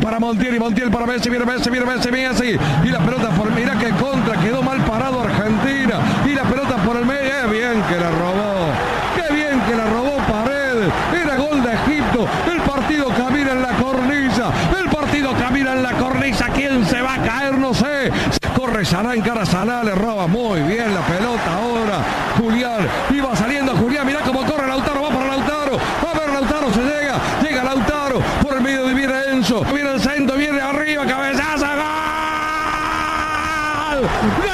para Montiel y Montiel para Messi, viene Messi. Y la pelota por, mirá que contra, quedó mal parado Argentina. Y la pelota por el medio, qué bien que la robó. Qué bien que la robó Paredes. Era gol de Egipto. El partido camina en la cornisa. ¿Quién se va a caer? No sé. Corre Salah, encara Salah, le roba muy bien la pelota ahora. Julián, iba saliendo Julián, mirá cómo corre Lautaro, va para Lautaro. A ver, Lautaro se llega Lautaro. Por el medio viene Enzo. Viene el centro, viene arriba, cabezazo. ¡Gol!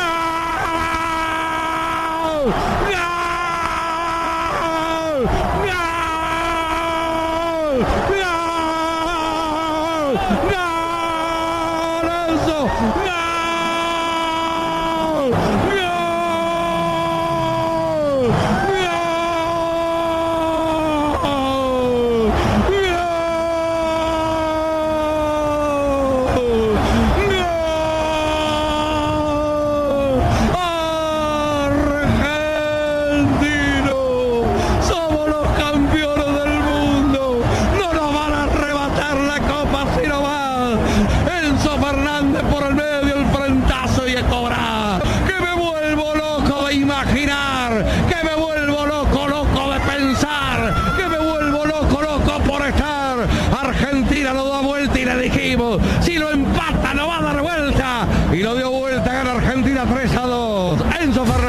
Si lo empata, no va a dar vuelta. Y lo dio vuelta, gana Argentina 3-2. Enzo Fernández.